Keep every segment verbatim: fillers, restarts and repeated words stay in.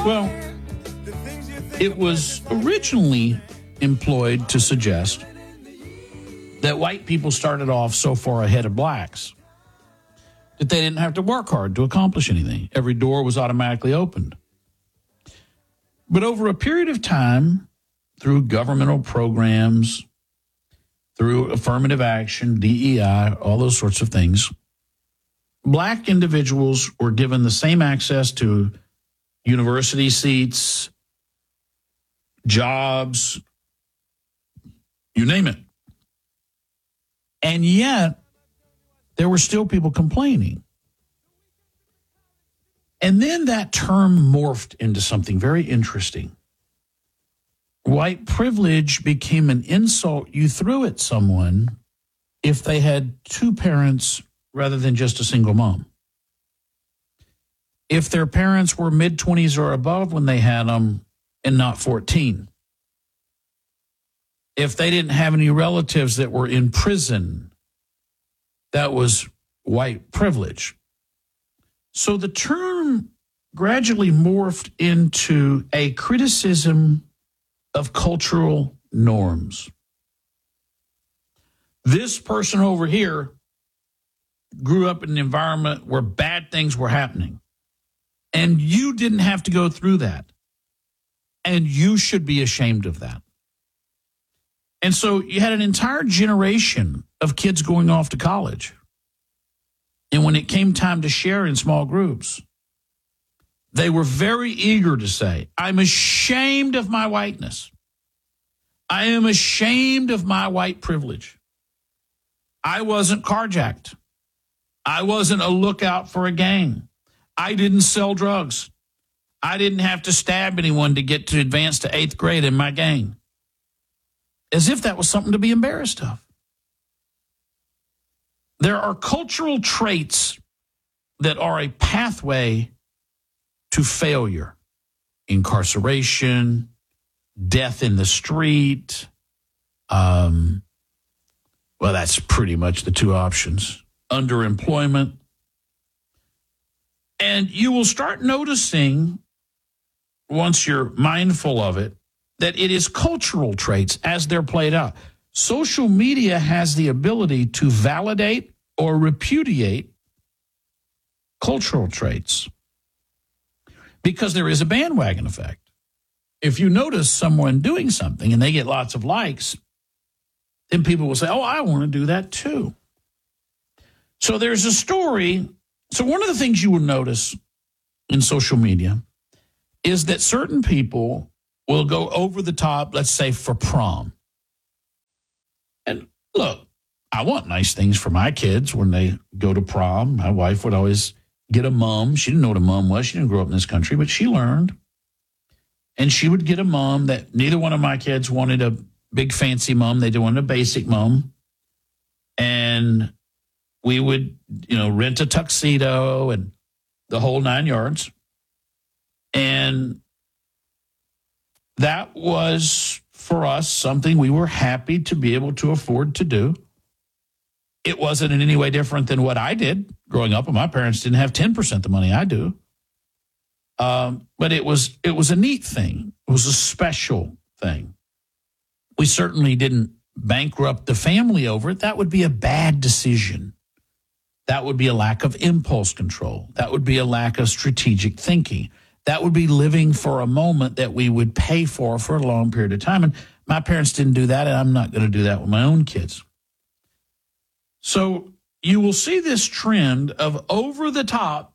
Well, it was originally employed to suggest that white people started off so far ahead of blacks that they didn't have to work hard to accomplish anything. Every door was automatically opened. But over a period of time, through governmental programs, through affirmative action, D E I, all those sorts of things, black individuals were given the same access to university seats, jobs, you name it. And yet, there were still people complaining. And then that term morphed into something very interesting. White privilege became an insult you threw at someone if they had two parents rather than just a single mom. If their parents were mid-twenties or above when they had them and not fourteen. If they didn't have any relatives that were in prison, that was white privilege. So the term gradually morphed into a criticism of cultural norms. This person over here grew up in an environment where bad things were happening, and you didn't have to go through that, and you should be ashamed of that. And so you had an entire generation of kids going off to college. And when it came time to share in small groups, they were very eager to say, I'm ashamed of my whiteness. I am ashamed of my white privilege. I wasn't carjacked. I wasn't a lookout for a gang. I didn't sell drugs. I didn't have to stab anyone to get to advance to eighth grade in my gang. As if that was something to be embarrassed of. There are cultural traits that are a pathway to failure. Incarceration, death in the street. Um, well, that's pretty much the two options. Underemployment. And you will start noticing, once you're mindful of it, that it is cultural traits as they're played out. Social media has the ability to validate or repudiate cultural traits because there is a bandwagon effect. If you notice someone doing something and they get lots of likes, then people will say, oh, I want to do that too. So there's a story. So one of the things you will notice in social media is that certain people will go over the top, let's say, for prom. And look, I want nice things for my kids when they go to prom. My wife would always get a mum. She didn't know what a mum was. She didn't grow up in this country, but she learned. And she would get a mum that neither one of my kids wanted a big fancy mum. They wanted a basic mum. And we would, you know, rent a tuxedo and the whole nine yards. And that was, for us, something we were happy to be able to afford to do. It wasn't in any way different than what I did growing up. My parents didn't have ten percent the money I do. Um, but it was it was a neat thing. It was a special thing. We certainly didn't bankrupt the family over it. That would be a bad decision. That would be a lack of impulse control. That would be a lack of strategic thinking. That would be living for a moment that we would pay for for a long period of time. And my parents didn't do that, and I'm not going to do that with my own kids. So you will see this trend of over-the-top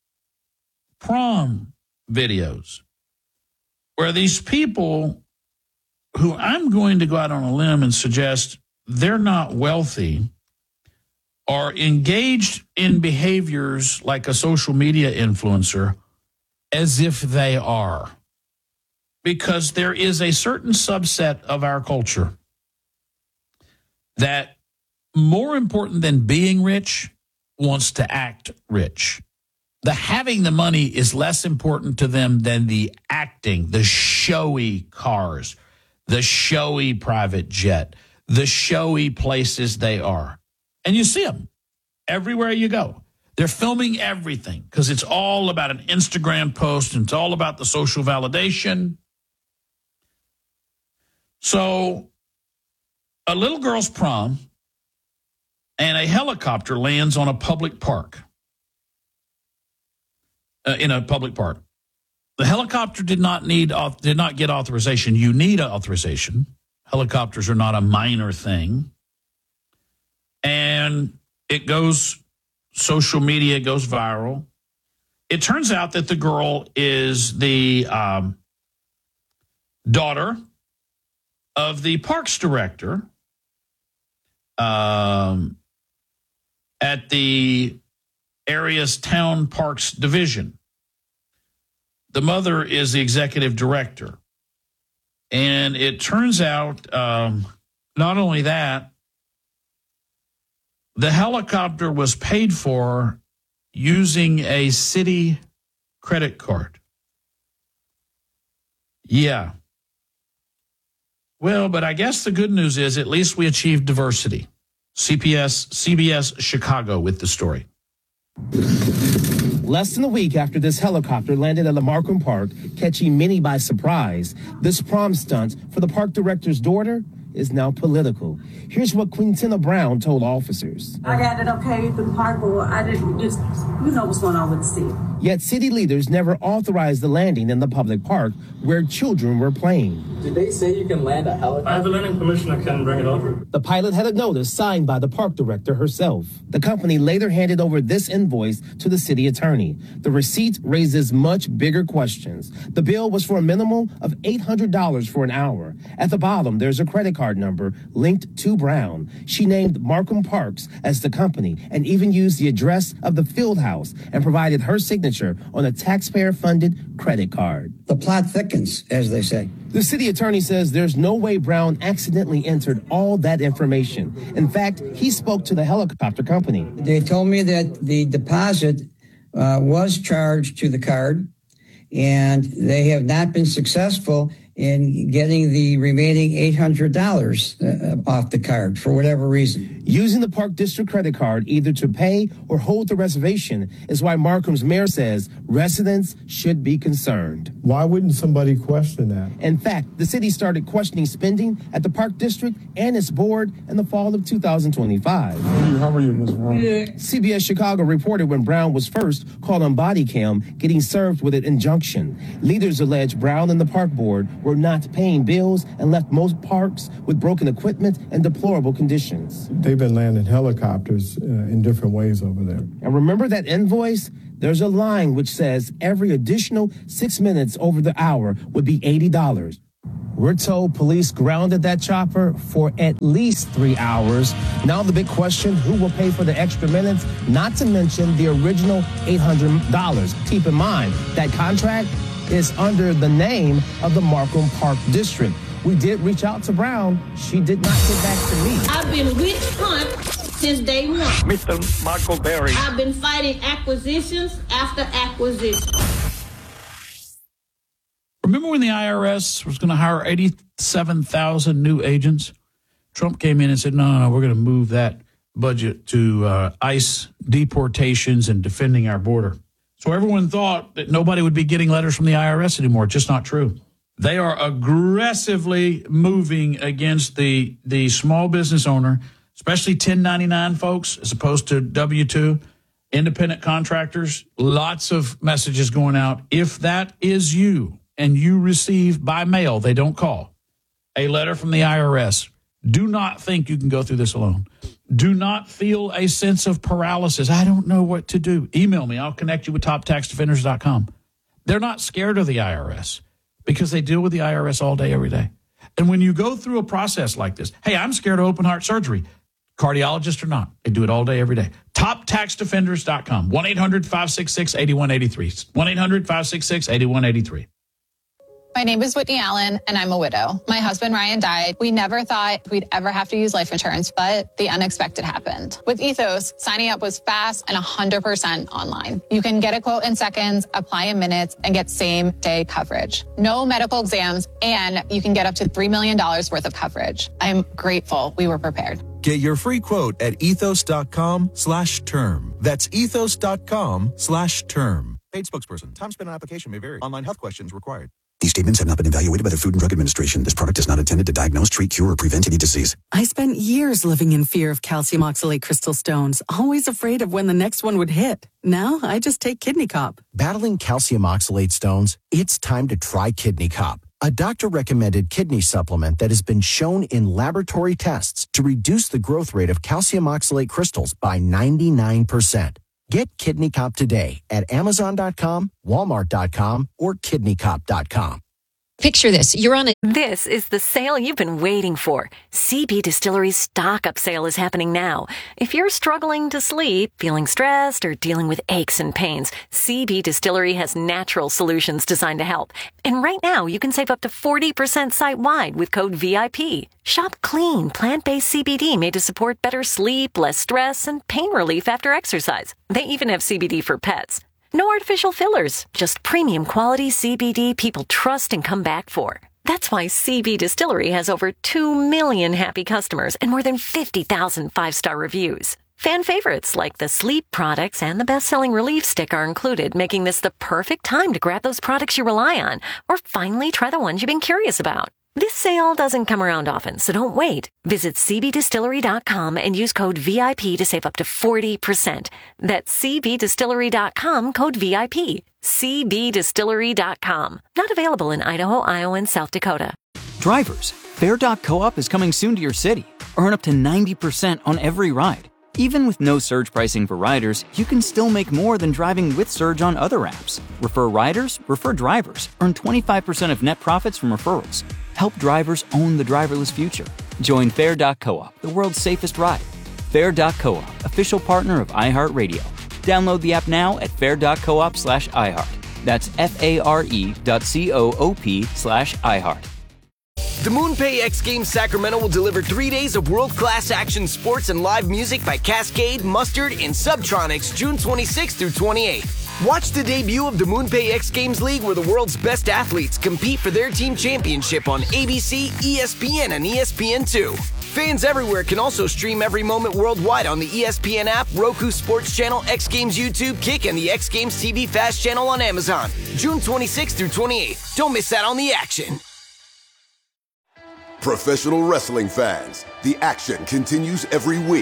prom videos where these people who I'm going to go out on a limb and suggest they're not wealthy are engaged in behaviors like a social media influencer as if they are. Because there is a certain subset of our culture that, more important than being rich, wants to act rich. The having the money is less important to them than the acting, the showy cars, the showy private jet, the showy places they are. And you see them everywhere you go. They're filming everything because it's all about an Instagram post and it's all about the social validation. So a little girl's prom and a helicopter lands on a public park, uh, in a public park. The helicopter did not need did not get authorization. You need authorization. Helicopters are not a minor thing. And it goes, social media goes viral. It turns out that the girl is the um, daughter of the parks director um, at the area's town parks division. The mother is the executive director. And it turns out, um, not only that, the helicopter was paid for using a city credit card. Yeah. Well, but I guess the good news is at least we achieved diversity. C P S, C B S Chicago with the story. Less than a week after this helicopter landed at the Markham Park, catching many by surprise, this prom stunt for the park director's daughter is now political. Here's what Quintina Brown told officers. I got it okay through the park board. I didn't just, you know what's going on with the city. Yet city leaders never authorized the landing in the public park where children were playing. Did they say you can land a helicopter? I have the landing permission. I can bring it over. The pilot had a notice signed by the park director herself. The company later handed over this invoice to the city attorney. The receipt raises much bigger questions. The bill was for a minimum of eight hundred dollars for an hour. At the bottom, there's a credit card number linked to Brown. She named Markham Parks as the company and even used the address of the field house and provided her signature on a taxpayer-funded credit card. The plot thickens, as they say. The city attorney says there's no way Brown accidentally entered all that information. In fact, he spoke to the helicopter company. They told me that the deposit uh, was charged to the card, and they have not been successful in getting the remaining eight hundred dollars uh, off the card for whatever reason. Using the Park District credit card either to pay or hold the reservation is why Markham's mayor says residents should be concerned. Why wouldn't somebody question that? In fact, the city started questioning spending at the Park District and its board in the fall of two thousand twenty-five. How are you, Miz Brown? Yeah. C B S Chicago reported when Brown was first called on body cam, getting served with an injunction. Leaders allege Brown and the park board were not paying bills and left most parks with broken equipment and deplorable conditions. They've been landing helicopters uh, in different ways over there. And remember that invoice? There's a line which says every additional six minutes over the hour would be eighty dollars. We're told police grounded that chopper for at least three hours. Now the big question, who will pay for the extra minutes? Not to mention the original eight hundred dollars. Keep in mind, that contract is under the name of the Markham Park District. We did reach out to Brown. She did not get back to me. I've been witch hunt since day one. Mister Michael Berry. I've been fighting acquisitions after acquisition. Remember when the I R S was going to hire eighty-seven thousand new agents? Trump came in and said, no, no, no, we're going to move that budget to uh, ICE deportations and defending our border. So everyone thought that nobody would be getting letters from the I R S anymore. It's just not true. They are aggressively moving against the, the small business owner, especially ten ninety-nine folks, as opposed to W two, independent contractors. Lots of messages going out. If that is you and you receive by mail, they don't call, a letter from the I R S, do not think you can go through this alone. Do not feel a sense of paralysis. I don't know what to do. Email me. I'll connect you with top tax defenders dot com. They're not scared of the I R S because they deal with the I R S all day, every day. And when you go through a process like this, hey, I'm scared of open heart surgery. Cardiologist or not, they do it all day, every day. top tax defenders dot com. one eight hundred five six six eight one eight three. one eight hundred five six six eight one eight three. My name is Whitney Allen, and I'm a widow. My husband, Ryan, died. We never thought we'd ever have to use life insurance, but the unexpected happened. With Ethos, signing up was fast and one hundred percent online. You can get a quote in seconds, apply in minutes, and get same-day coverage. No medical exams, and you can get up to three million dollars worth of coverage. I'm grateful we were prepared. Get your free quote at ethos.com slash term. That's ethos.com slash term. Paid spokesperson. Time spent on application may vary. Online health questions required. These statements have not been evaluated by the Food and Drug Administration. This product is not intended to diagnose, treat, cure, or prevent any disease. I spent years living in fear of calcium oxalate crystal stones, always afraid of when the next one would hit. Now I just take Kidney Cop. Battling calcium oxalate stones? It's time to try Kidney Cop, a doctor-recommended kidney supplement that has been shown in laboratory tests to reduce the growth rate of calcium oxalate crystals by ninety-nine percent. Get Kidney Cop today at amazon dot com, walmart dot com, or kidney cop dot com. Picture this. You're on a... This is the sale you've been waiting for. C B Distillery's stock-up sale is happening now. If you're struggling to sleep, feeling stressed, or dealing with aches and pains, C B Distillery has natural solutions designed to help. And right now, you can save up to forty percent site-wide with code V I P. Shop clean, plant-based C B D made to support better sleep, less stress, and pain relief after exercise. They even have C B D for pets. No artificial fillers, just premium quality C B D people trust and come back for. That's why C B Distillery has over two million happy customers and more than fifty thousand five-star reviews. Fan favorites like the sleep products and the best-selling relief stick are included, making this the perfect time to grab those products you rely on or finally try the ones you've been curious about. This sale doesn't come around often, so don't wait. Visit c b distillery dot com and use code V I P to save up to forty percent. That's c b distillery dot com, code V I P. c b distillery dot com. Not available in Idaho, Iowa, and South Dakota. Drivers, Fair dot co-op is coming soon to your city. Earn up to ninety percent on every ride. Even with no surge pricing for riders, you can still make more than driving with Surge on other apps. Refer riders, refer drivers. Earn twenty-five percent of net profits from referrals. Help drivers own the driverless future. Join Fair dot co-op, the world's safest ride. Fair dot co-op, official partner of iHeartRadio. Download the app now at fair dot coop slash iHeart. That's F-A-R-E dot C-O-O-P slash iHeart. The MoonPay X Games Sacramento will deliver three days of world-class action sports and live music by Cascade, Mustard, and Subtronics June twenty-sixth through twenty-eighth. Watch the debut of the MoonPay X Games League where the world's best athletes compete for their team championship on A B C, E S P N, and E S P N two. Fans everywhere can also stream every moment worldwide on the E S P N app, Roku Sports Channel, X Games YouTube, Kick, and the X Games T V Fast Channel on Amazon. June twenty-sixth through twenty-eighth. Don't miss out on the action. Professional wrestling fans, the action continues every week.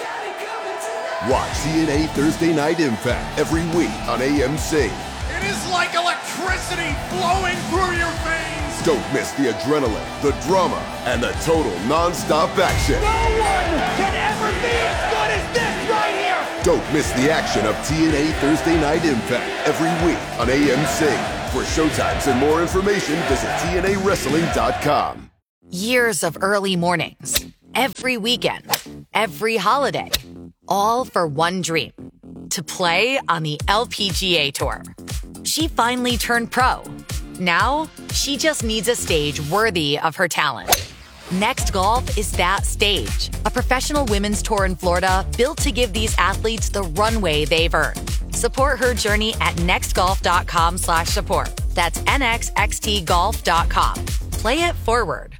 Watch T N A Thursday Night Impact every week on A M C. It is like electricity flowing through your veins. Don't miss the adrenaline, the drama, and the total non-stop action. No one can ever be as good as this right here. Don't miss the action of T N A Thursday Night Impact every week on A M C. For showtimes and more information, visit T N A wrestling dot com. Years of early mornings, every weekend, every holiday, all for one dream, to play on the L P G A Tour. She finally turned pro. Now, she just needs a stage worthy of her talent. Next Golf is that stage, a professional women's tour in Florida built to give these athletes the runway they've earned. Support her journey at nextgolf dot com slash support. That's N X X T golf dot com. Play it forward.